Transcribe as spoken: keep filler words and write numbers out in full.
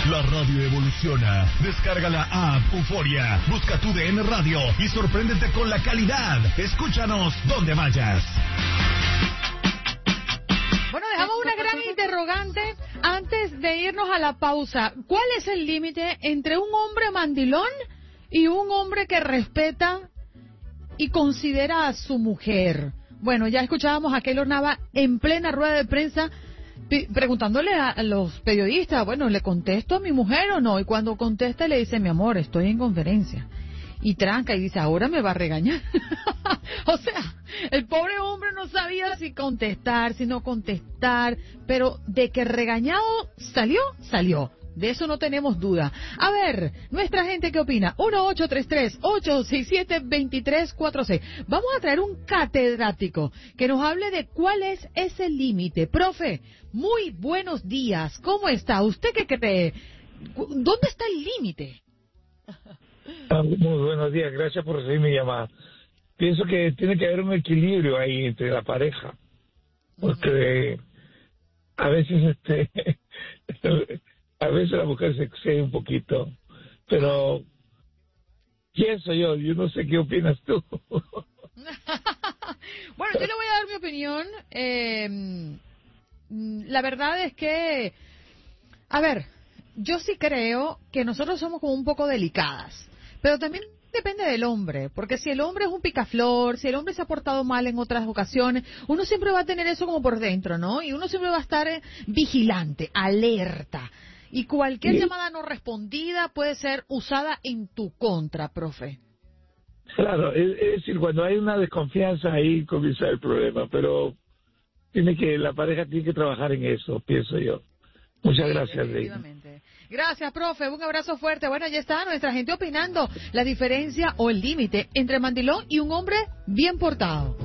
La radio evoluciona. Descarga la app Euforia. Busca tu D N Radio y sorpréndete con la calidad. Escúchanos donde vayas. Bueno, dejamos una gran interrogante antes de irnos a la pausa. ¿Cuál es el límite entre un hombre mandilón y un hombre que respeta y considera a su mujer? Bueno, ya escuchábamos a Keylor Nava en plena rueda de prensa preguntándole a los periodistas, bueno, ¿le contesto a mi mujer o no? Y cuando contesta le dice, mi amor, estoy en conferencia. Y tranca y dice, ahora me va a regañar. O sea, el pobre hombre no sabía si contestar, si no contestar, pero de que regañado salió, salió. De eso no tenemos duda. A ver, nuestra gente, ¿qué opina? uno ocho tres tres, ocho seis siete, dos tres cuatro seis. Vamos a traer un catedrático que nos hable de cuál es ese límite. Profe, muy buenos días. ¿Cómo está? ¿Usted qué cree? ¿Dónde está el límite? Ah, muy buenos días. Gracias por recibir mi llamada. Pienso que tiene que haber un equilibrio ahí entre la pareja. Porque a veces este... A veces la mujer se excede un poquito, pero pienso yo, yo no sé qué opinas tú. Bueno, yo le voy a dar mi opinión. Eh, la verdad es que, a ver, yo sí creo que nosotros somos como un poco delicadas, pero también depende del hombre, porque si el hombre es un picaflor, si el hombre se ha portado mal en otras ocasiones, uno siempre va a tener eso como por dentro, ¿no? Y uno siempre va a estar eh, vigilante, alerta. Y cualquier sí. llamada no respondida puede ser usada en tu contra, profe. Claro, es, es decir, cuando hay una desconfianza ahí comienza el problema, pero tiene que la pareja tiene que trabajar en eso, pienso yo. Muchas sí, gracias, definitivamente. Gracias, profe. Un abrazo fuerte. Bueno, ya está nuestra gente opinando la diferencia o el límite entre mandilón y un hombre bien portado.